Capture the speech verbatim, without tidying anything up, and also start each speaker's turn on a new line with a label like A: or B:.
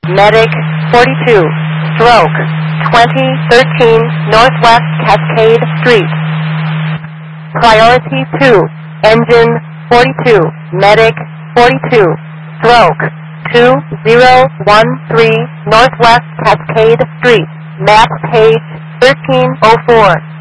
A: Medic forty-two, stroke twenty thirteen Northwest Cascade Street. Priority two, engine forty-two, Medic forty-two, stroke two zero one three Northwest Cascade Street. Map page thirteen oh four.